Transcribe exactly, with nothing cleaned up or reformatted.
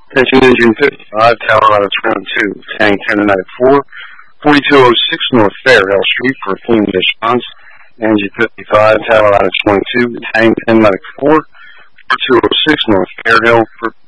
Attention Engine fifty-five, Tower Ladder twenty-two, Tang ten ninety-four, forty-two oh six North Fairhill Street for a flume response. Engine fifty-five, Tower Ladder twenty-two, Tang ten ninety-four, forty-two oh six North Fairhill for